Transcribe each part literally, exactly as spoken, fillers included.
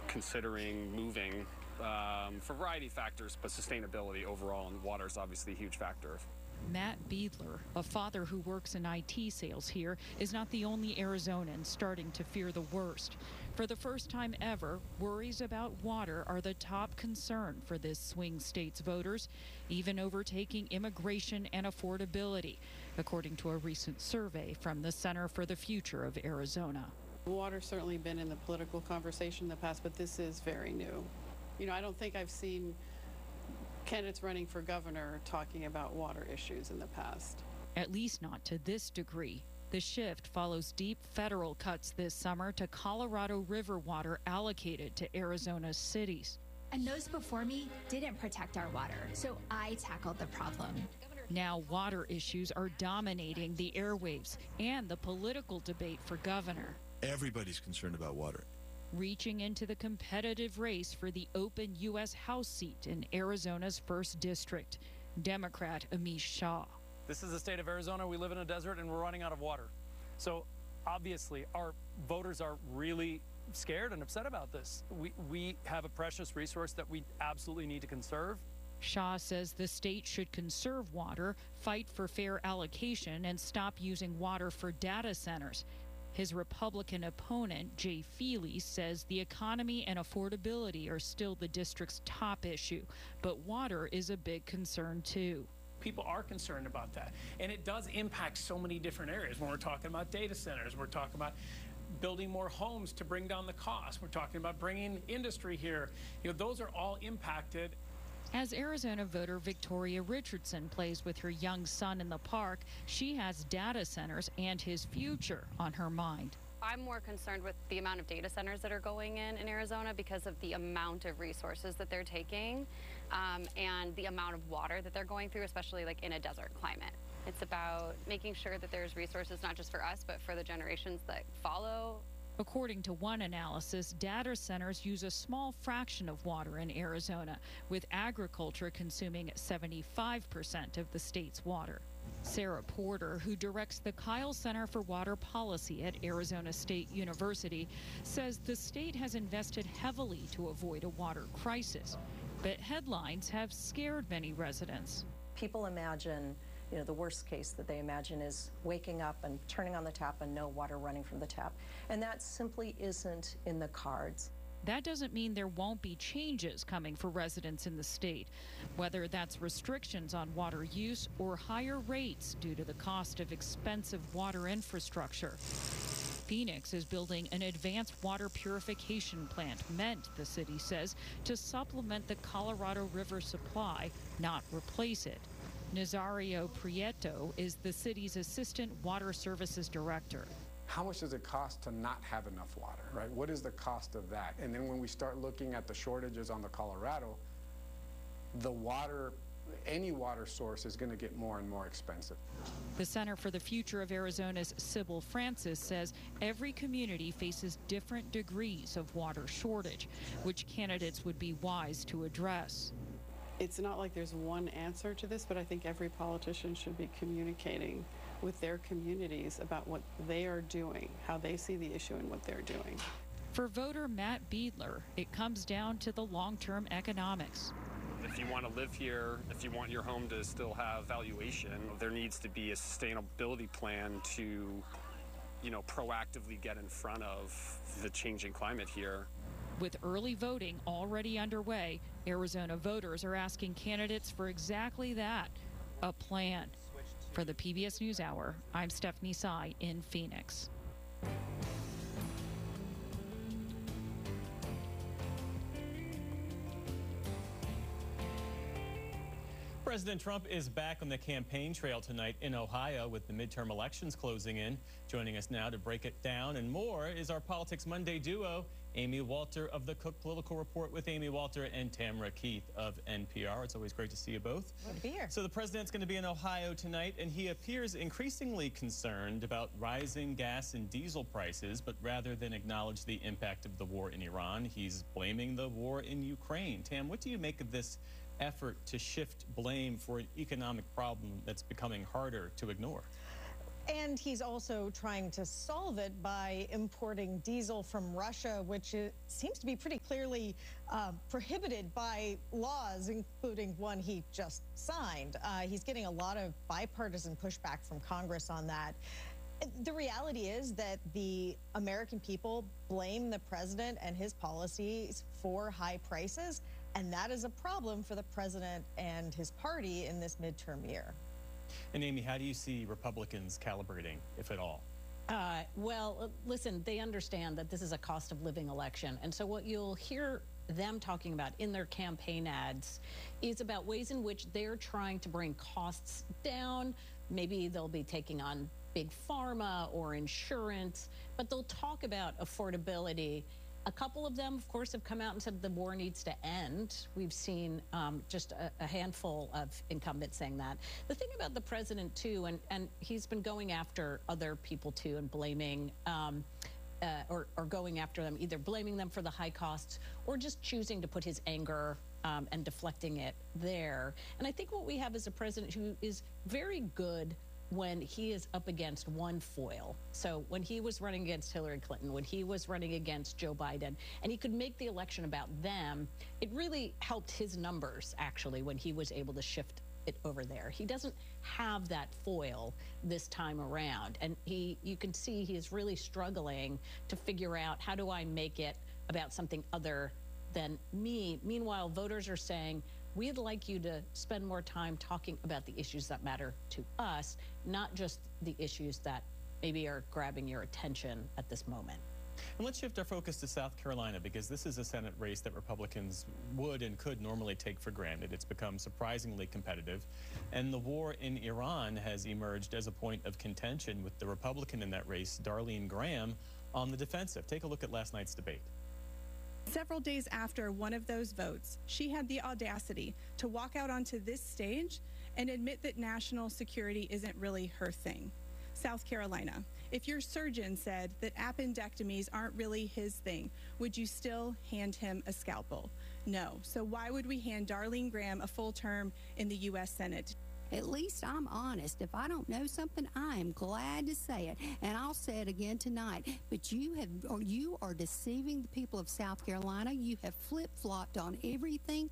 considering moving um, for a variety of factors, but sustainability overall, and water is obviously a huge factor. Matt Biedler, a father who works in I T sales here, is not the only Arizonan starting to fear the worst. For the first time ever, worries about water are the top concern for this swing state's voters, even overtaking immigration and affordability, according to a recent survey from the Center for the Future of Arizona. Water's certainly been in the political conversation in the past, but this is very new. You know, I don't think I've seen candidates running for governor talking about water issues in the past. At least not to this degree. The shift follows deep federal cuts this summer to Colorado River water allocated to Arizona's cities. And those before me didn't protect our water, so I tackled the problem. Now water issues are dominating the airwaves and the political debate for governor. Everybody's concerned about water. Reaching into the competitive race for the open U S House seat in Arizona's first district, Democrat Amish Shah. This is the state of Arizona. We live in a desert and we're running out of water. So obviously our voters are really scared and upset about this. We, we have a precious resource that we absolutely need to conserve. Shah says the state should conserve water, fight for fair allocation, and stop using water for data centers. His Republican opponent, Jay Feely, says the economy and affordability are still the district's top issue, but water is a big concern too. People are concerned about that, and it does impact so many different areas. When we're talking about data centers, we're talking about building more homes to bring down the cost. We're talking about bringing industry here. You know, those are all impacted. As Arizona voter Victoria Richardson plays with her young son in the park, she has data centers and his future on her mind. I'm more concerned with the amount of data centers that are going in in Arizona because of the amount of resources that they're taking um, and the amount of water that they're going through, especially like in a desert climate. It's about making sure that there's resources not just for us, but for the generations that follow. According to one analysis, data centers use a small fraction of water in Arizona, with agriculture consuming seventy-five percent of the state's water. Sarah Porter, who directs the Kyle Center for Water Policy at Arizona State University, says the state has invested heavily to avoid a water crisis, but headlines have scared many residents. People imagine, you know, the worst case that they imagine is waking up and turning on the tap and no water running from the tap. And that simply isn't in the cards. That doesn't mean there won't be changes coming for residents in the state, whether that's restrictions on water use or higher rates due to the cost of expensive water infrastructure. Phoenix is building an advanced water purification plant meant, the city says, to supplement the Colorado River supply, not replace it. Nazario Prieto is the city's assistant water services director. How much does it cost to not have enough water, right? What is the cost of that? And then when we start looking at the shortages on the Colorado, the water, any water source is going to get more and more expensive. The Center for the Future of Arizona's Sybil Francis says every community faces different degrees of water shortage, which candidates would be wise to address. It's not like there's one answer to this, but I think every politician should be communicating with their communities about what they are doing, how they see the issue and what they're doing. For voter Matt Biedler, it comes down to the long-term economics. If you want to live here, if you want your home to still have valuation, there needs to be a sustainability plan to, you know, proactively get in front of the changing climate here. With early voting already underway, Arizona voters are asking candidates for exactly that, a plan. For the P B S NewsHour, I'm Stephanie Sy in Phoenix. President Trump is back on the campaign trail tonight in Ohio with the midterm elections closing in. Joining us now to break it down and more is our Politics Monday duo, Amy Walter of the Cook Political Report with Amy Walter and Tamara Keith of N P R. It's always great to see you both. Good to be here. So the president's going to be in Ohio tonight, and he appears increasingly concerned about rising gas and diesel prices, but rather than acknowledge the impact of the war in Iran, he's blaming the war in Ukraine. Tam, what do you make of this effort to shift blame for an economic problem that's becoming harder to ignore? And he's also trying to solve it by importing diesel from Russia, which is, seems to be pretty clearly uh, prohibited by laws, including one he just signed. Uh, he's getting a lot of bipartisan pushback from Congress on that. The reality is that the American people blame the president and his policies for high prices, and that is a problem for the president and his party in this midterm year. And Amy, how do you see Republicans calibrating, if at all? Uh, well, listen, they understand that this is a cost of living election. And so what you'll hear them talking about in their campaign ads is about ways in which they're trying to bring costs down. Maybe they'll be taking on big pharma or insurance, but they'll talk about affordability. A couple of them, of course, have come out and said the war needs to end. We've seen um, just a, a handful of incumbents saying that. The thing about the president, too, and, and he's been going after other people, too, and blaming um, uh, or, or going after them, either blaming them for the high costs or just choosing to put his anger um, and deflecting it there. And I think what we have is a president who is very good when he is up against one foil. So when he was running against Hillary Clinton, when he was running against Joe Biden, and he could make the election about them, it really helped his numbers, actually, when he was able to shift it over there. He doesn't have that foil this time around. And he, you can see he is really struggling to figure out, how do I make it about something other than me? Meanwhile, voters are saying, we'd like you to spend more time talking about the issues that matter to us, not just the issues that maybe are grabbing your attention at this moment. And let's shift our focus to South Carolina, because this is a Senate race that Republicans would and could normally take for granted. It's become surprisingly competitive, and the war in Iran has emerged as a point of contention, with the Republican in that race, Darlene Graham, on the defensive. Take a look at last night's debate. Several days after one of those votes, she had the audacity to walk out onto this stage and admit that national security isn't really her thing. South Carolina, if your surgeon said that appendectomies aren't really his thing, would you still hand him a scalpel? No. So why would we hand Darlene Graham a full term in the U S Senate? At least I'm honest. If I don't know something, I am glad to say it. And I'll say it again tonight. But you have, or you are deceiving the people of South Carolina. You have flip-flopped on everything.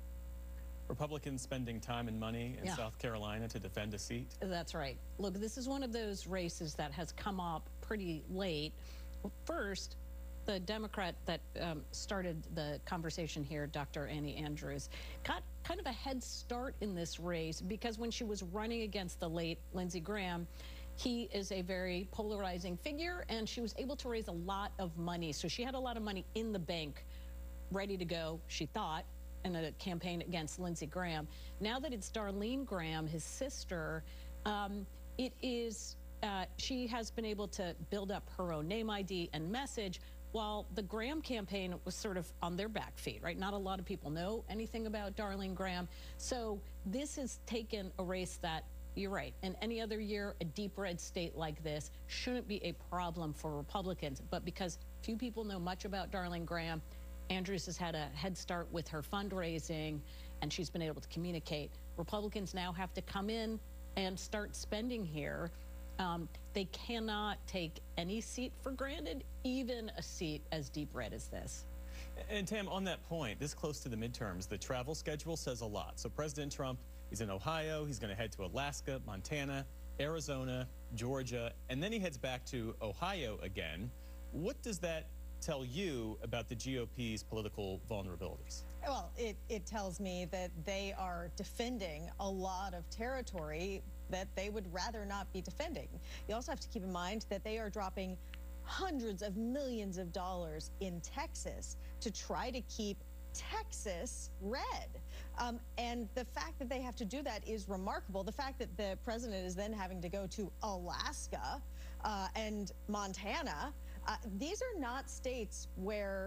Republicans spending time and money in Yeah. South Carolina to defend a seat? That's right. Look, this is one of those races that has come up pretty late. First, the Democrat that um, started the conversation here, Doctor Annie Andrews, got kind of a head start in this race, because when she was running against the late Lindsey Graham, he is a very polarizing figure, and she was able to raise a lot of money. So she had a lot of money in the bank ready to go, she thought, in a campaign against Lindsey Graham. Now that it's Darlene Graham, his sister, um, it is, uh, she has been able to build up her own name I D and message, while the Graham campaign was sort of on their back feet, right? Not a lot of people know anything about Darlene Graham. So this has taken a race that, you're right, in any other year, a deep red state like this shouldn't be a problem for Republicans. But because few people know much about Darlene Graham, Andrews has had a head start with her fundraising, and she's been able to communicate. Republicans now have to come in and start spending here. Um, they cannot take any seat for granted, even a seat as deep red as this. And Tam, on that point, this close to the midterms, the travel schedule says a lot. So President Trump, he's in Ohio, he's going to head to Alaska, Montana, Arizona, Georgia, and then he heads back to Ohio again. What does that tell you about the G O P's political vulnerabilities? Well, it, it tells me that they are defending a lot of territory that they would rather not be defending. You also have to keep in mind that they are dropping hundreds of millions of dollars in Texas to try to keep Texas red. Um, and the fact that they have to do that is remarkable. The fact that the president is then having to go to Alaska uh, and Montana, uh, these are not states where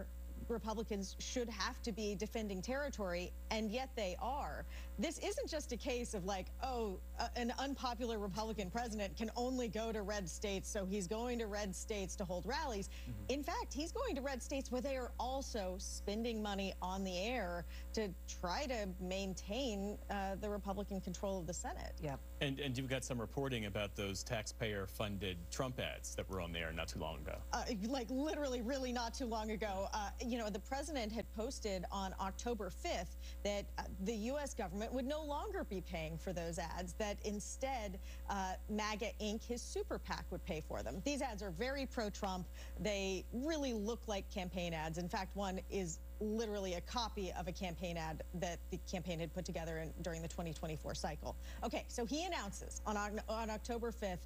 Republicans should have to be defending territory, and yet they are. This isn't just a case of like, oh, uh, an unpopular Republican president can only go to red states, so he's going to red states to hold rallies. Mm-hmm. In fact, he's going to red states where they are also spending money on the air to try to maintain uh, the Republican control of the Senate. Yeah. And, and you've got some reporting about those taxpayer-funded Trump ads that were on there not too long ago. Uh, like literally really not too long ago. Uh, you know, the president had posted on October fifth that uh, the U S government would no longer be paying for those ads, that instead uh, MAGA Incorporated, his super PAC, would pay for them. These ads are very pro-Trump. They really look like campaign ads. In fact, one is literally a copy of a campaign ad that the campaign had put together in, during the twenty twenty-four cycle. Okay, so he announces on, on October fifth,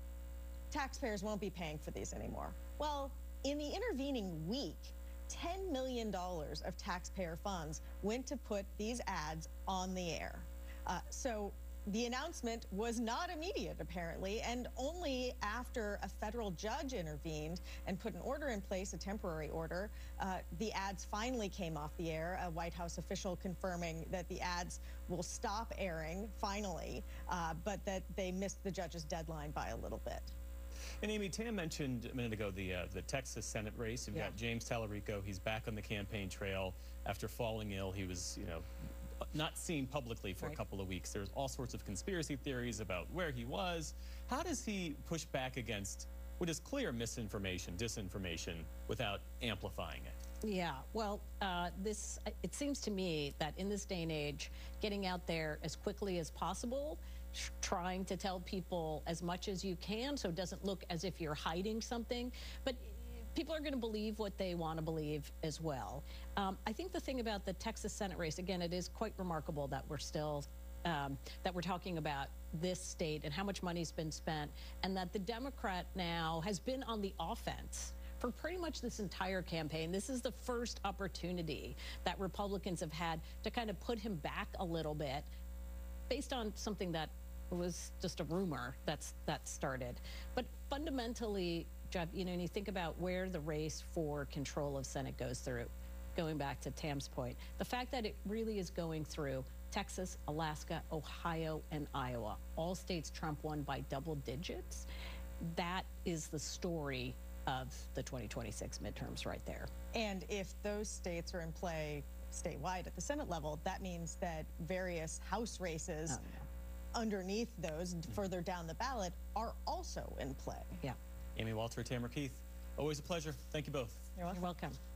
taxpayers won't be paying for these anymore. Well, in the intervening week, ten million dollars of taxpayer funds went to put these ads on the air. Uh, so the announcement was not immediate, apparently, and only after a federal judge intervened and put an order in place, a temporary order, uh, the ads finally came off the air, a White House official confirming that the ads will stop airing, finally, uh, but that they missed the judge's deadline by a little bit. And Amy, Tam mentioned a minute ago the uh, the Texas Senate race. You've Yeah. got James Tallarico. He's back on the campaign trail after falling ill. He was, you know, not seen publicly for Right. a couple of weeks. There's all sorts of conspiracy theories about where he was. How does he push back against what is clear misinformation, disinformation, without amplifying it? Yeah, well, uh, this, it seems to me that in this day and age, getting out there as quickly as possible, tr- trying to tell people as much as you can so it doesn't look as if you're hiding something, but people are going to believe what they want to believe as well. Um, I think the thing about the Texas Senate race, again, it is quite remarkable that we're still Um, that we're talking about this state and how much money's been spent, and that the Democrat now has been on the offense for pretty much this entire campaign. This is the first opportunity that Republicans have had to kind of put him back a little bit based on something that was just a rumor that's that started. But fundamentally, Jeff, you know, when you think about where the race for control of Senate goes through, going back to Tam's point, the fact that it really is going through Texas, Alaska, Ohio, and Iowa, all states Trump won by double digits, that is the story of the twenty twenty-six midterms right there. And if those states are in play statewide at the Senate level, that means that various House races Oh, yeah. underneath those, further down the ballot, are also in play. Yeah. Amy Walter, Tamara Keith, always a pleasure. Thank you both. You're welcome. You're welcome.